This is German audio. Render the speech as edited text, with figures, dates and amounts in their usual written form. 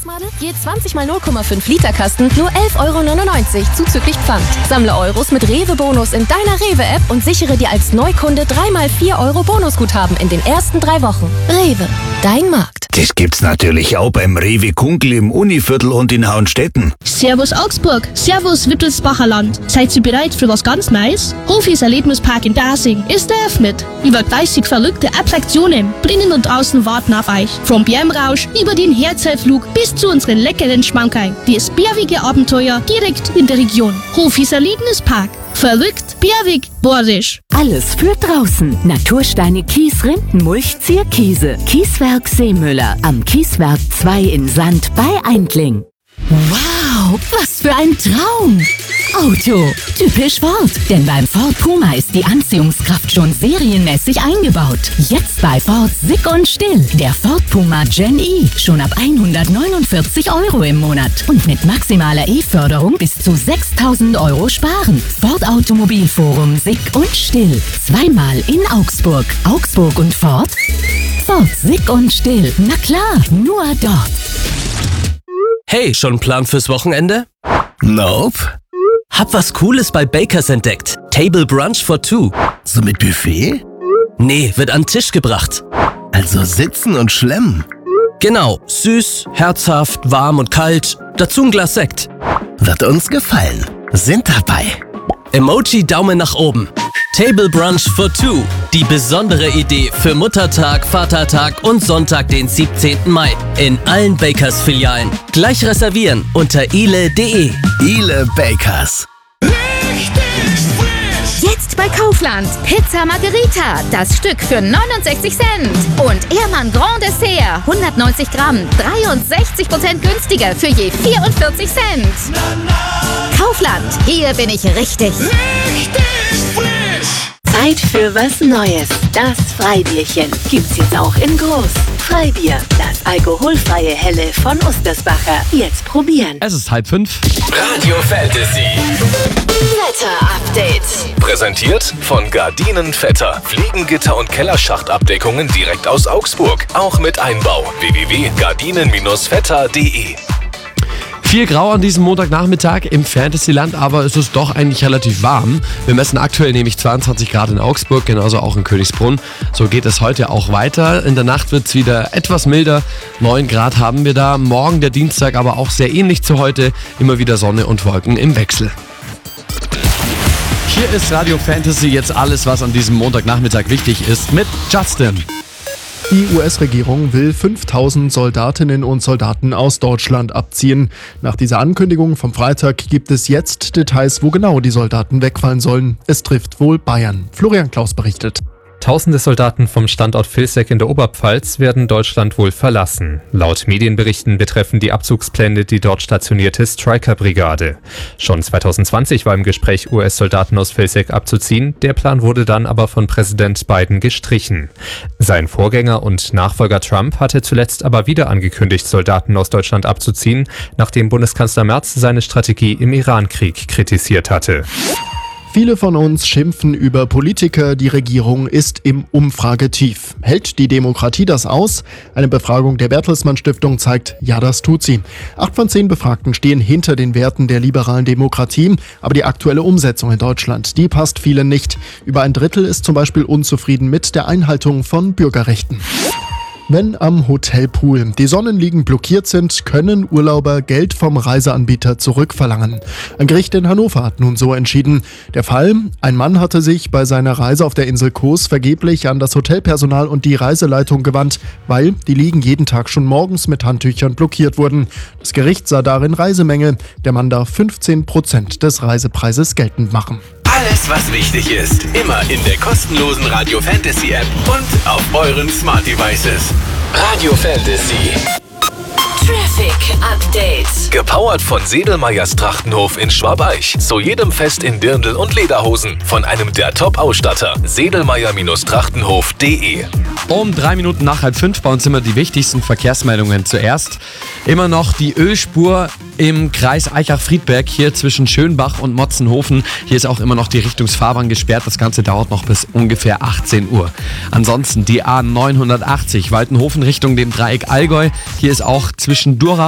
Schmade? Je 20 mal 0,5 Liter Kasten nur 11,99 € zuzüglich Pfand. Sammle Euros mit Rewe-Bonus in deiner Rewe-App und sichere dir als Neukunde 3 mal 4 € Bonusguthaben in den ersten 3 Wochen. Rewe, dein Markt. Das gibt's natürlich auch beim Rewe Kunkel im Univiertel und in Hauenstetten. Servus Augsburg, Servus Wittelsbacher Land. Seid ihr bereit für was ganz Neues? Hofis Erlebnispark in Dasing ist eröffnet. Über 30 verrückte Attraktionen drinnen und draußen warten auf euch. Vom Bärmrausch über den Herzellflug bis zu unseren leckeren Schmankerl. Das bärige Abenteuer direkt in der Region. Hofis Erlebnispark. Verrückt, bärwig, bordisch. Alles für draußen. Natursteine, Kies, Rindenmulch, Zierkiese. Kieswerk Seemüller. Am Kieswerk 2 in Sand bei Eindling. Wow, was für ein Traum! Auto, typisch Ford. Denn beim Ford Puma ist die Anziehungskraft schon serienmäßig eingebaut. Jetzt bei Ford Sick und Still. Der Ford Puma Gen E. Schon ab 149 € im Monat. Und mit maximaler E-Förderung bis zu 6.000 € sparen. Ford Automobilforum Sick und Still. Zweimal in Augsburg. Augsburg und Ford? Ford Sick und Still. Na klar, nur dort. Hey, schon einen Plan fürs Wochenende? Nope. Hab was Cooles bei Bakers entdeckt. Table Brunch for Two. So mit Buffet? Nee, wird an den Tisch gebracht. Also sitzen und schlemmen. Genau, süß, herzhaft, warm und kalt. Dazu ein Glas Sekt. Wird uns gefallen. Sind dabei. Emoji Daumen nach oben. Table Brunch for Two. Die besondere Idee für Muttertag, Vatertag und Sonntag, den 17. Mai. In allen Bakers-Filialen. Gleich reservieren unter ile.de. Ile Bakers. Jetzt bei Kaufland. Pizza Margherita. Das Stück für 69 Cent. Und Ehrmann Grand Dessert. 190 Gramm. 63% günstiger für je 44 Cent. Kaufland. Hier bin ich richtig. Zeit für was Neues. Das Freibierchen gibt's jetzt auch in groß. Freibier, das alkoholfreie Helle von Ostersbacher. Jetzt probieren. Es ist 4:30. Radio Fantasy. Wetter-Update. Präsentiert von Gardinen Vetter. Fliegengitter und Kellerschachtabdeckungen direkt aus Augsburg. Auch mit Einbau. www.gardinen-vetter.de. Viel grau an diesem Montagnachmittag im Fantasyland, aber es ist doch eigentlich relativ warm. Wir messen aktuell nämlich 22 Grad in Augsburg, genauso auch in Königsbrunn. So geht es heute auch weiter. In der Nacht wird es wieder etwas milder. 9 Grad haben wir da. Morgen der Dienstag aber auch sehr ähnlich zu heute. Immer wieder Sonne und Wolken im Wechsel. Hier ist Radio Fantasy, jetzt alles, was an diesem Montagnachmittag wichtig ist, mit Justin. Die US-Regierung will 5.000 Soldatinnen und Soldaten aus Deutschland abziehen. Nach dieser Ankündigung vom Freitag gibt es jetzt Details, wo genau die Soldaten wegfallen sollen. Es trifft wohl Bayern. Florian Klaus berichtet. Tausende Soldaten vom Standort Vilseck in der Oberpfalz werden Deutschland wohl verlassen. Laut Medienberichten betreffen die Abzugspläne die dort stationierte Stryker-Brigade. Schon 2020 war im Gespräch, US-Soldaten aus Vilseck abzuziehen. Der Plan wurde dann aber von Präsident Biden gestrichen. Sein Vorgänger und Nachfolger Trump hatte zuletzt aber wieder angekündigt, Soldaten aus Deutschland abzuziehen, nachdem Bundeskanzler Merz seine Strategie im Iran-Krieg kritisiert hatte. Viele von uns schimpfen über Politiker, die Regierung ist im Umfragetief. Hält die Demokratie das aus? Eine Befragung der Bertelsmann Stiftung zeigt, ja, das tut sie. 8 von 10 Befragten stehen hinter den Werten der liberalen Demokratie, aber die aktuelle Umsetzung in Deutschland, die passt vielen nicht. Über ein Drittel ist zum Beispiel unzufrieden mit der Einhaltung von Bürgerrechten. Wenn am Hotelpool die Sonnenliegen blockiert sind, können Urlauber Geld vom Reiseanbieter zurückverlangen. Ein Gericht in Hannover hat nun so entschieden. Der Fall: Ein Mann hatte sich bei seiner Reise auf der Insel Kos vergeblich an das Hotelpersonal und die Reiseleitung gewandt, weil die Liegen jeden Tag schon morgens mit Handtüchern blockiert wurden. Das Gericht sah darin Reisemängel. Der Mann darf 15% des Reisepreises geltend machen. Alles, was wichtig ist, immer in der kostenlosen Radio Fantasy App und auf euren Smart Devices. Radio Fantasy. Traffic Update. Gepowert von Sedelmeyers Trachtenhof in Schwabeich. Zu jedem Fest in Dirndl und Lederhosen. Von einem der Top-Ausstatter. Sedelmeyer-Trachtenhof.de. Um 3 Minuten nach 4:30 bei uns immer die wichtigsten Verkehrsmeldungen. Zuerst immer noch die Ölspur im Kreis Eichach-Friedberg, hier zwischen Schönbach und Motzenhofen. Hier ist auch immer noch die Richtungsfahrbahn gesperrt. Das Ganze dauert noch bis ungefähr 18 Uhr. Ansonsten die A980 Waltenhofen Richtung dem Dreieck Allgäu. Hier ist auch zwischen Dura